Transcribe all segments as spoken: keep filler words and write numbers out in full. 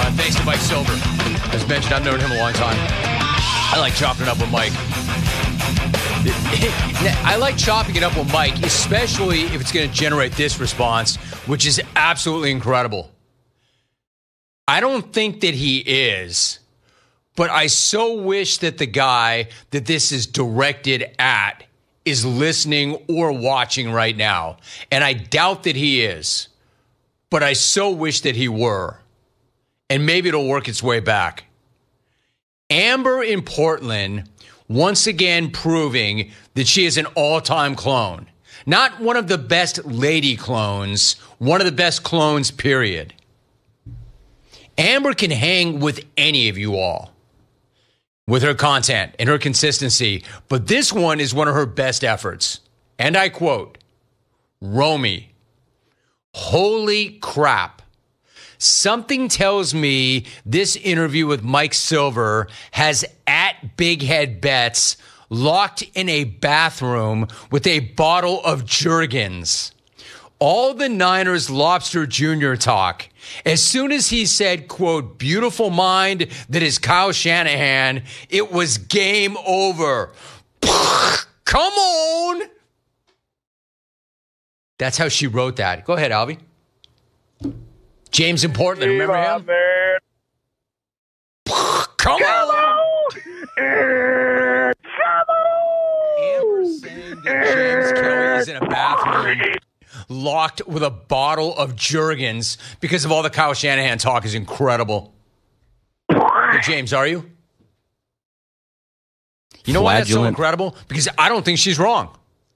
Uh, thanks to Mike Silver. As mentioned, I've known him a long time. I like chopping it up with Mike. I like chopping it up with Mike, especially if it's going to generate this response, which is absolutely incredible. I don't think that he is, but I so wish that the guy that this is directed at is listening or watching right now. And I doubt that he is, but I so wish that he were. And maybe it'll work its way back. Amber in Portland, once again proving that she is an all-time clone. Not one of the best lady clones, one of the best clones, period. Amber can hang with any of you all with her content and her consistency, but this one is one of her best efforts. And I quote, Romy, holy crap. Something tells me this interview with Mike Silver has at Big Head Bets locked in a bathroom with a bottle of Jergens. All the Niners Lobster Junior talk. As soon as he said, quote, beautiful mind that is Kyle Shanahan, it was game over. Come on. That's how she wrote that. Go ahead, Albie. James in Portland, remember him? Come on! Amber saying that James Kelly is in a bathroom locked with a bottle of Jergens because of all the Kyle Shanahan talk is incredible. Hey, James, are you? You know why that's so incredible? Because I don't think she's wrong.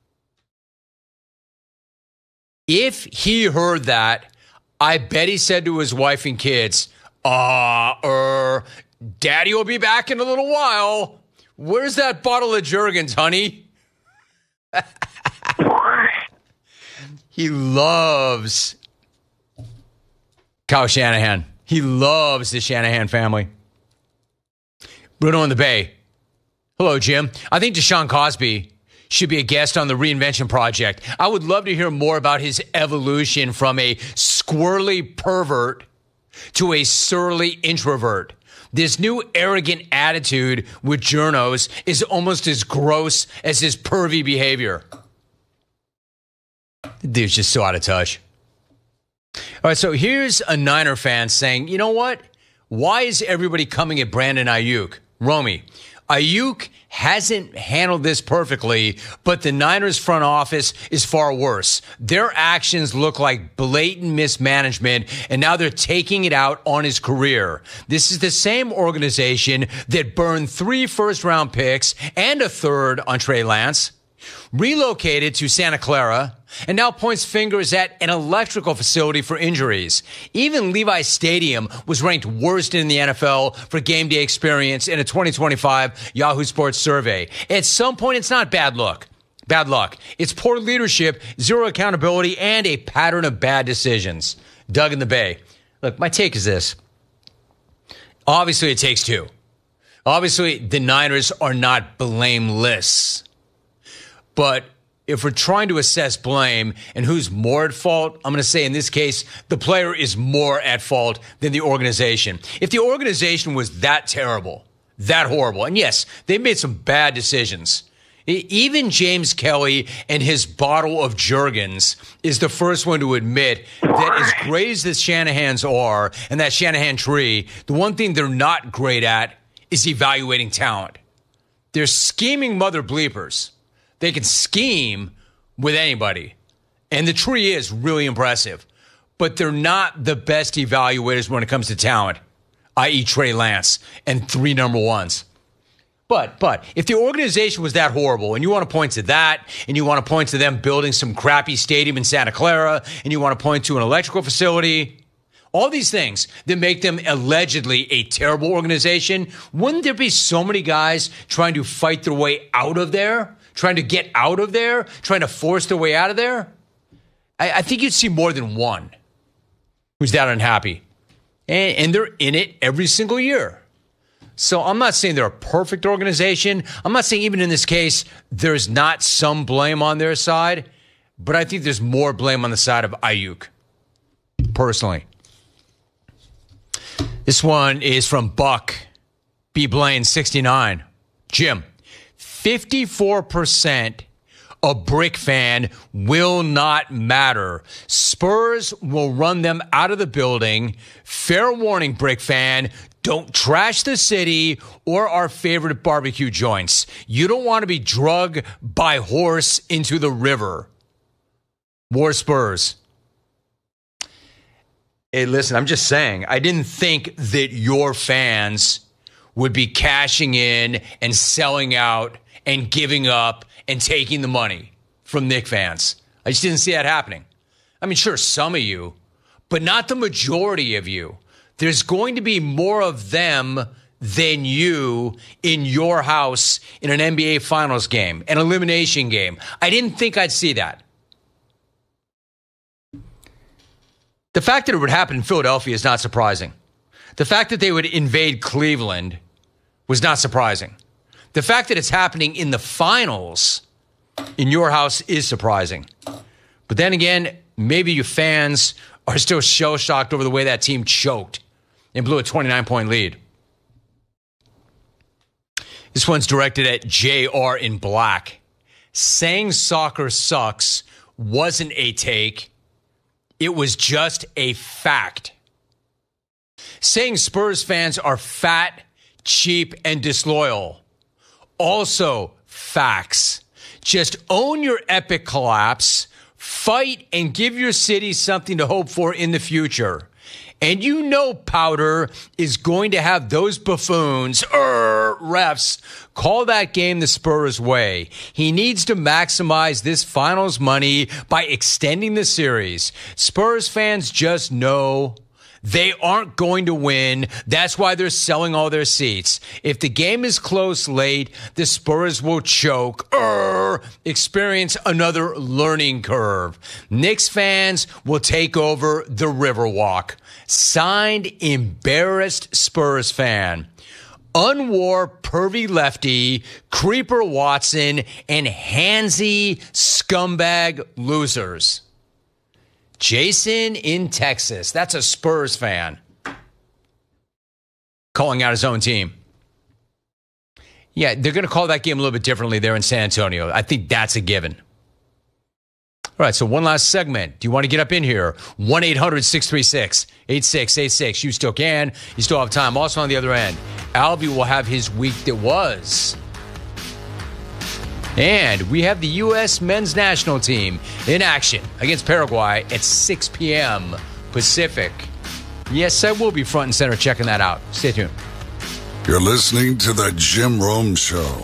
If he heard that, I bet he said to his wife and kids, uh, er, Daddy will be back in a little while. Where's that bottle of Jergens, honey? He loves Kyle Shanahan. He loves the Shanahan family. Bruno in the Bay. Hello, Jim. I think Deshaun Cosby should be a guest on the Reinvention Project. I would love to hear more about his evolution from a squirrely pervert to a surly introvert. This new arrogant attitude with journos is almost as gross as his pervy behavior. The dude's just so out of touch. All right, so here's a Niner fan saying, you know what? Why is everybody coming at Brandon Ayuk? Romy, Ayuk hasn't handled this perfectly, but the Niners front office is far worse. Their actions look like blatant mismanagement, and now they're taking it out on his career. This is the same organization that burned three first-round picks and a third on Trey Lance, relocated to Santa Clara, and now points fingers at an electrical facility for injuries. Even Levi Stadium was ranked worst in the N F L for game day experience in a twenty twenty-five Yahoo Sports survey. At some point, it's not bad luck. Bad luck. It's poor leadership, zero accountability, and a pattern of bad decisions. Doug in the Bay. Look, my take is this. Obviously, it takes two. Obviously, the Niners are not blameless. But if we're trying to assess blame and who's more at fault, I'm going to say in this case, the player is more at fault than the organization. If the organization was that terrible, that horrible, and yes, they made some bad decisions. Even James Kelly and his bottle of Jergens is the first one to admit that as great as the Shanahans are and that Shanahan tree, the one thing they're not great at is evaluating talent. They're scheming mother bleepers. They can scheme with anybody. And the tree is really impressive. But they're not the best evaluators when it comes to talent, that is. Trey Lance and three number ones. But, but, if the organization was that horrible, and you want to point to that, and you want to point to them building some crappy stadium in Santa Clara, and you want to point to an electrical facility, all these things that make them allegedly a terrible organization, wouldn't there be so many guys trying to fight their way out of there? Trying to get out of there, trying to force their way out of there? I, I think you'd see more than one who's that unhappy. And, and they're in it every single year. So I'm not saying they're a perfect organization. I'm not saying even in this case, there's not some blame on their side. But I think there's more blame on the side of Ayuk, personally. This one is from Buck B. Blaine, sixty-nine. Jim, fifty-four percent a Brick fan will not matter. Spurs will run them out of the building. Fair warning, Brick fan. Don't trash the city or our favorite barbecue joints. You don't want to be drugged by horse into the river. War Spurs. Hey, listen, I'm just saying, I didn't think that your fans would be cashing in and selling out and giving up and taking the money from Knicks fans. I just didn't see that happening. I mean, sure, some of you, but not the majority of you. There's going to be more of them than you in your house in an N B A Finals game, an elimination game. I didn't think I'd see that. The fact that it would happen in Philadelphia is not surprising. The fact that they would invade Cleveland was not surprising. The fact that it's happening in the finals in your house is surprising. But then again, maybe you fans are still shell-shocked over the way that team choked and blew a twenty-nine point lead. This one's directed at J R in black. Saying soccer sucks wasn't a take. It was just a fact. Saying Spurs fans are fat, cheap, and disloyal. Also facts. Just own your epic collapse, fight, and give your city something to hope for in the future. And you know Powder is going to have those buffoons, er, refs, call that game the Spurs way. He needs to maximize this finals money by extending the series. Spurs fans just know they aren't going to win. That's why they're selling all their seats. If the game is close late, the Spurs will choke, er, experience another learning curve. Knicks fans will take over the Riverwalk. Signed, embarrassed Spurs fan. Unwar, pervy lefty, creeper Watson, and handsy scumbag losers. Jason in Texas. That's a Spurs fan. Calling out his own team. Yeah, they're going to call that game a little bit differently there in San Antonio. I think that's a given. All right, so one last segment. Do you want to get up in here? one eight hundred six three six eight six eight six. You still can. You still have time. Also on the other end, Albie will have his week that was. And we have the U S men's national team in action against Paraguay at six p.m. Pacific. Yes, I will be front and center checking that out. Stay tuned. You're listening to the Jim Rome Show.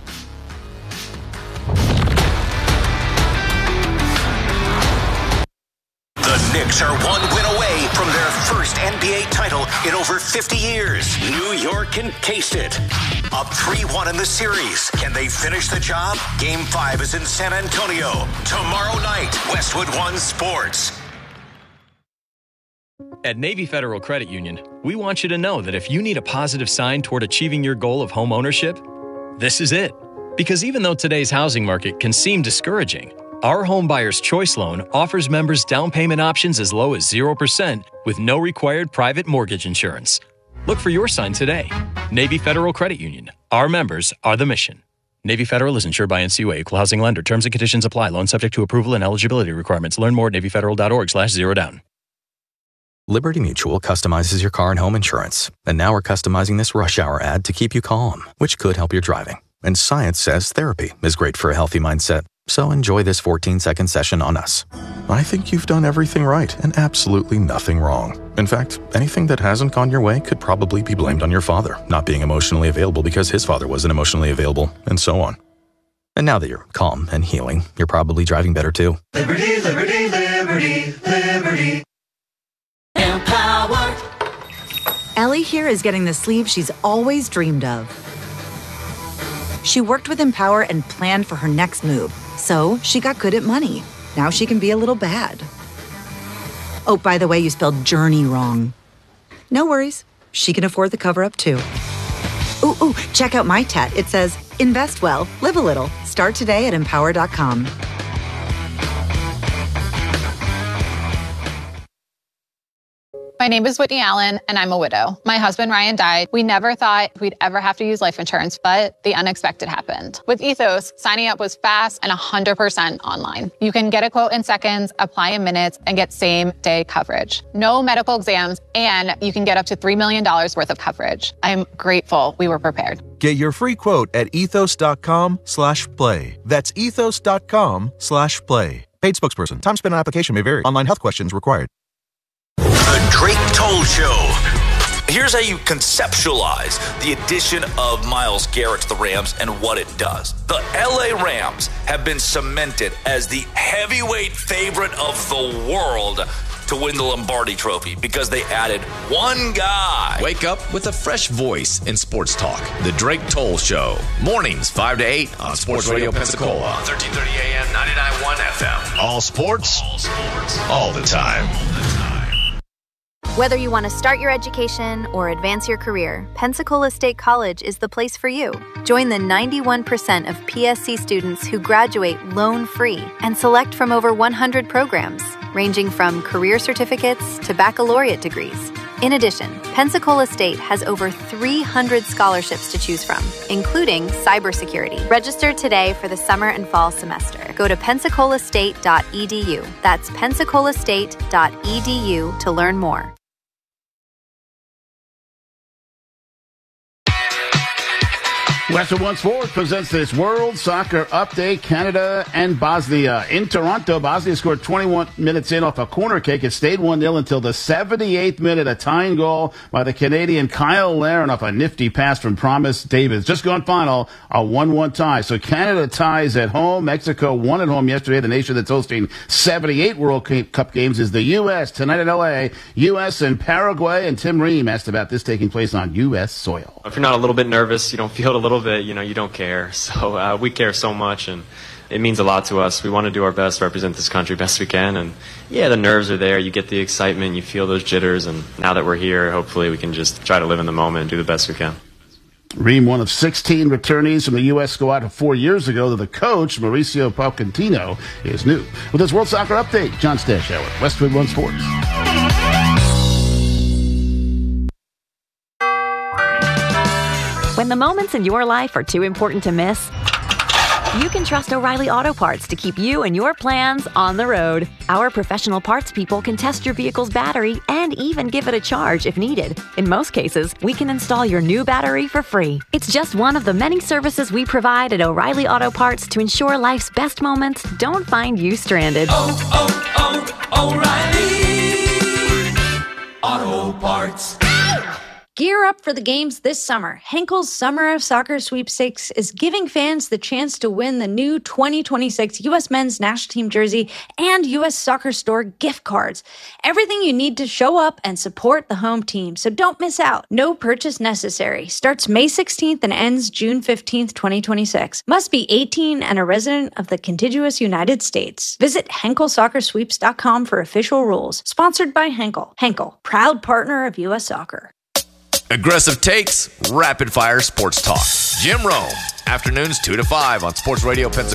The Knicks are one win away from their first N B A title in over fifty years. New York can taste it. Up three one in the series. Can they finish the job? Game five is in San Antonio. Tomorrow night, Westwood One Sports. At Navy Federal Credit Union, we want you to know that if you need a positive sign toward achieving your goal of home ownership, this is it. Because even though today's housing market can seem discouraging, our Home Buyer's Choice Loan offers members down payment options as low as zero percent with no required private mortgage insurance. Look for your sign today. Navy Federal Credit Union. Our members are the mission. Navy Federal is insured by N C U A, equal housing lender. Terms and conditions apply. Loan subject to approval and eligibility requirements. Learn more at NavyFederal.org slash zero down. Liberty Mutual customizes your car and home insurance. And now we're customizing this rush hour ad to keep you calm, which could help your driving. And science says therapy is great for a healthy mindset. So enjoy this fourteen second session on us. I think you've done everything right and absolutely nothing wrong. In fact, anything that hasn't gone your way could probably be blamed on your father, not being emotionally available because his father wasn't emotionally available, and so on. And now that you're calm and healing, you're probably driving better too. Liberty, liberty, liberty, liberty. Empower. Ellie here is getting the sleeve she's always dreamed of. She worked with Empower and planned for her next move. So she got good at money. Now she can be a little bad. Oh, by the way, you spelled journey wrong. No worries. She can afford the cover-up too. Ooh, ooh, check out my tat. It says, invest well, live a little. Start today at empower dot com. My My name is Whitney Allen, and I'm a widow. My husband, Ryan, died. We never thought we'd ever have to use life insurance, but the unexpected happened. With Ethos, signing up was fast and one hundred percent online. You can get a quote in seconds, apply in minutes, and get same-day coverage. No medical exams, and you can get up to three million dollars worth of coverage. I'm grateful we were prepared. Get your free quote at ethos.com slash play. That's ethos.com slash play. Paid spokesperson. Time spent on application may vary. Online health questions required. The Drake Toll Show. Here's how you conceptualize the addition of Myles Garrett to the Rams and what it does. The L A Rams have been cemented as the heavyweight favorite of the world to win the Lombardi Trophy because they added one guy. Wake up with a fresh voice in sports talk. The Drake Toll Show. Mornings five to eight on Sports Radio Pensacola. thirteen thirty A M, ninety-nine point one F M. All sports, all sports, all the time. Whether you want to start your education or advance your career, Pensacola State College is the place for you. Join the ninety-one percent of P S C students who graduate loan-free and select from over one hundred programs, ranging from career certificates to baccalaureate degrees. In addition, Pensacola State has over three hundred scholarships to choose from, including cybersecurity. Register today for the summer and fall semester. Go to pensacola state dot e d u. That's pensacola state dot e d u to learn more. Western One Sports presents this World Soccer Update. Canada and Bosnia. In Toronto, Bosnia scored twenty-one minutes in off a corner kick. It stayed one nil until the seventy-eighth minute. A tying goal by the Canadian Kyle Larin off a nifty pass from Promise Davis. Just gone final, a one one tie. So Canada ties at home. Mexico won at home yesterday. The nation that's hosting seventy-eight World Cup games is the U S Tonight in L A, U S and Paraguay. And Tim Ream asked about this taking place on U S soil. If you're not a little bit nervous, you don't feel it a little bit, you know, you don't care. So uh, we care so much, and it means a lot to us. We want to do our best, represent this country best we can, and yeah, the nerves are there. You get the excitement, you feel those jitters, and now that we're here, hopefully we can just try to live in the moment and do the best we can. Ream, one of sixteen returnees from the U S squad four years ago, to the coach, Mauricio Pochettino, is new. With this World Soccer Update, John Stashower, Westwood One Sports. When the moments in your life are too important to miss, you can trust O'Reilly Auto Parts to keep you and your plans on the road. Our professional parts people can test your vehicle's battery and even give it a charge if needed. In most cases, we can install your new battery for free. It's just one of the many services we provide at O'Reilly Auto Parts to ensure life's best moments don't find you stranded. Oh, oh, oh, O'Reilly Auto Parts. Gear up for the games this summer. Henkel's Summer of Soccer Sweepstakes is giving fans the chance to win the new twenty twenty-six U S Men's National Team jersey and U S Soccer Store gift cards. Everything you need to show up and support the home team, so don't miss out. No purchase necessary. Starts May sixteenth and ends June fifteenth, twenty twenty-six. Must be eighteen and a resident of the contiguous United States. Visit henkel soccer sweeps dot com for official rules. Sponsored by Henkel. Henkel, proud partner of U S Soccer. Aggressive takes, rapid fire sports talk. Jim Rome, afternoons two to five on Sports Radio Pensacola.